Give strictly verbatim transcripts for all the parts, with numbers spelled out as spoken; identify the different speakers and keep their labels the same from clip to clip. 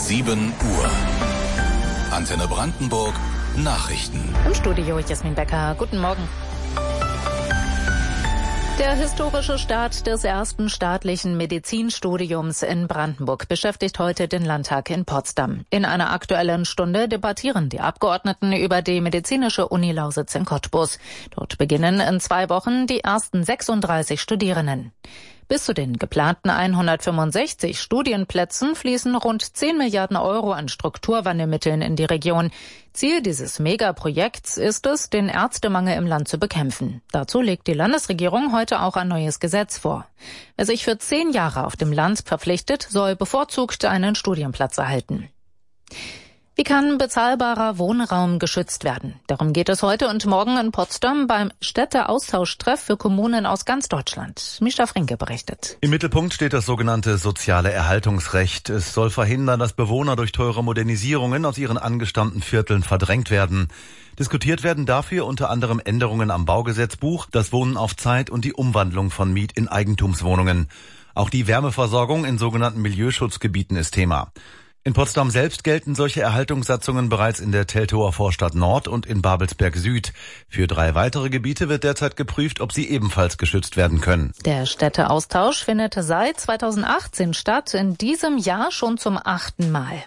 Speaker 1: sieben Uhr. Antenne Brandenburg Nachrichten.
Speaker 2: Im Studio Jasmin Becker. Guten Morgen. Der historische Start des ersten staatlichen Medizinstudiums in Brandenburg beschäftigt heute den Landtag in Potsdam. In einer aktuellen Stunde debattieren die Abgeordneten über die medizinische Uni Lausitz in Cottbus. Dort beginnen in zwei Wochen die ersten sechsunddreißig Studierenden. Bis zu den geplanten hundertfünfundsechzig Studienplätzen fließen rund zehn Milliarden Euro an Strukturwandelmitteln in die Region. Ziel dieses Megaprojekts ist es, den Ärztemangel im Land zu bekämpfen. Dazu legt die Landesregierung heute auch ein neues Gesetz vor. Wer sich für zehn Jahre auf dem Land verpflichtet, soll bevorzugt einen Studienplatz erhalten. Wie kann bezahlbarer Wohnraum geschützt werden? Darum geht es heute und morgen in Potsdam beim Städteaustauschtreff für Kommunen aus ganz Deutschland. Mischa Frinke berichtet.
Speaker 3: Im Mittelpunkt steht das sogenannte soziale Erhaltungsrecht. Es soll verhindern, dass Bewohner durch teure Modernisierungen aus ihren angestammten Vierteln verdrängt werden. Diskutiert werden dafür unter anderem Änderungen am Baugesetzbuch, das Wohnen auf Zeit und die Umwandlung von Miet- in Eigentumswohnungen. Auch die Wärmeversorgung in sogenannten Milieuschutzgebieten ist Thema. In Potsdam selbst gelten solche Erhaltungssatzungen bereits in der Teltower Vorstadt Nord und in Babelsberg Süd. Für drei weitere Gebiete wird derzeit geprüft, ob sie ebenfalls geschützt werden können.
Speaker 2: Der Städteaustausch findet seit zweitausendachtzehn statt, in diesem Jahr schon zum achten Mal.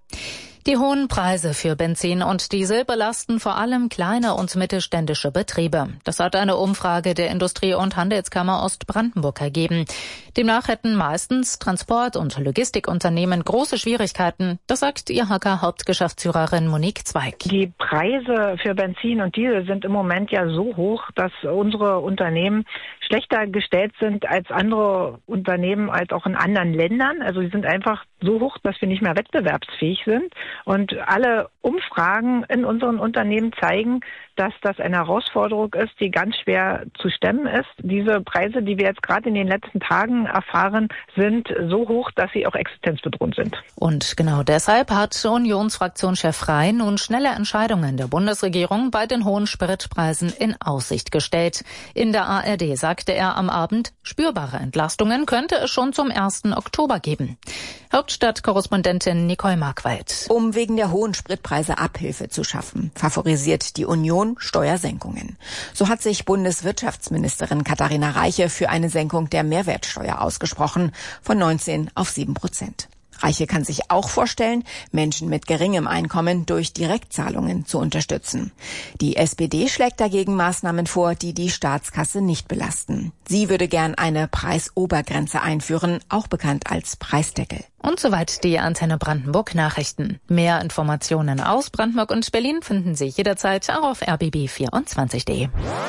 Speaker 2: Die hohen Preise für Benzin und Diesel belasten vor allem kleine und mittelständische Betriebe. Das hat eine Umfrage der Industrie- und Handelskammer Ostbrandenburg ergeben. Demnach hätten meistens Transport- und Logistikunternehmen große Schwierigkeiten. Das sagt I H K-Hauptgeschäftsführerin Monique Zweig.
Speaker 4: Die Preise für Benzin und Diesel sind im Moment ja so hoch, dass unsere Unternehmen schlechter gestellt sind als andere Unternehmen, als auch in anderen Ländern. Also sie sind einfach so hoch, dass wir nicht mehr wettbewerbsfähig sind. Und alle Umfragen in unseren Unternehmen zeigen, dass das eine Herausforderung ist, die ganz schwer zu stemmen ist. Diese Preise, die wir jetzt gerade in den letzten Tagen erfahren, sind so hoch, dass sie auch existenzbedrohend sind.
Speaker 2: Und genau deshalb hat Unionsfraktionschef Rhein nun schnelle Entscheidungen der Bundesregierung bei den hohen Spritpreisen in Aussicht gestellt. In der A R D sagte er am Abend, spürbare Entlastungen könnte es schon zum ersten Oktober geben. Hauptstadtkorrespondentin Nicole Markwald.
Speaker 5: Um wegen der hohen Spritpreise Abhilfe zu schaffen, favorisiert die Union Steuersenkungen. So hat sich Bundeswirtschaftsministerin Katharina Reiche für eine Senkung der Mehrwertsteuer ausgesprochen, von neunzehn auf sieben Prozent. Reiche kann sich auch vorstellen, Menschen mit geringem Einkommen durch Direktzahlungen zu unterstützen. Die S P D schlägt dagegen Maßnahmen vor, die die Staatskasse nicht belasten. Sie würde gern eine Preisobergrenze einführen, auch bekannt als Preisdeckel.
Speaker 2: Und soweit die Antenne Brandenburg Nachrichten. Mehr Informationen aus Brandenburg und Berlin finden Sie jederzeit auch auf r b b vierundzwanzig punkt d e.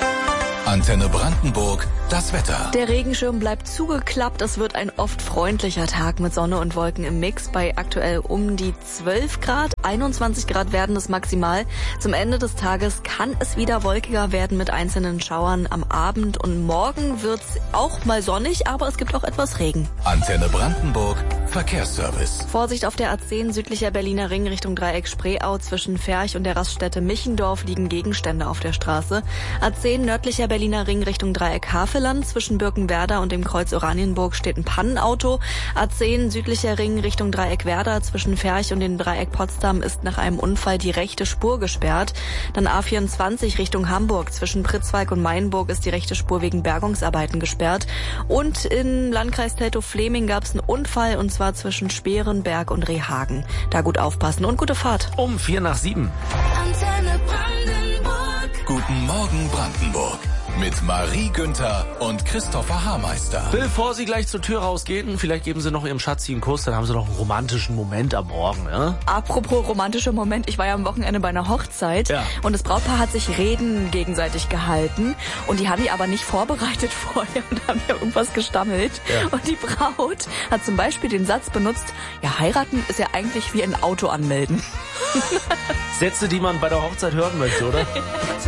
Speaker 1: Antenne Brandenburg, das Wetter.
Speaker 6: Der Regenschirm bleibt zugeklappt. Es wird ein oft freundlicher Tag mit Sonne und Wolken im Mix bei aktuell um die zwölf Grad. einundzwanzig Grad werden es maximal. Zum Ende des Tages kann es wieder wolkiger werden mit einzelnen Schauern am Abend. Und morgen wird's auch mal sonnig, aber es gibt auch etwas Regen.
Speaker 1: Antenne Brandenburg, Verkehrsservice.
Speaker 6: Vorsicht auf der A zehn südlicher Berliner Ring Richtung Dreieck Spreeau. Zwischen Ferch und der Raststätte Michendorf liegen Gegenstände auf der Straße. A zehn nördlicher Berliner Ring Richtung Dreieck Havelland. Zwischen Birkenwerder und dem Kreuz Oranienburg steht ein Pannenauto. A zehn südlicher Ring Richtung Dreieck Werder. Zwischen Ferch und dem Dreieck Potsdam ist nach einem Unfall die rechte Spur gesperrt. Dann A vierundzwanzig Richtung Hamburg. Zwischen Pritzwalk und Mainburg ist die rechte Spur wegen Bergungsarbeiten gesperrt. Und im Landkreis Teltow-Fleming gab es einen Unfall, und zwar zwischen Sperenberg und Rehhagen. Da gut aufpassen und gute Fahrt.
Speaker 7: Um vier nach sieben.
Speaker 1: Antenne Brandenburg. Guten Morgen Brandenburg. Mit Marie Günther und Christopher Haarmeister.
Speaker 7: Bevor Sie gleich zur Tür rausgehen, vielleicht geben Sie noch Ihrem Schatzi einen Kuss, dann haben Sie noch einen romantischen Moment am Morgen. Ja?
Speaker 6: Apropos romantischer Moment, ich war ja am Wochenende bei einer Hochzeit, ja, und das Brautpaar hat sich Reden gegenseitig gehalten und die haben die aber nicht vorbereitet vorher und haben ja irgendwas gestammelt. Ja. Und die Braut hat zum Beispiel den Satz benutzt, ja, heiraten ist ja eigentlich wie ein Auto anmelden.
Speaker 7: Sätze, die man bei der Hochzeit hören möchte, oder?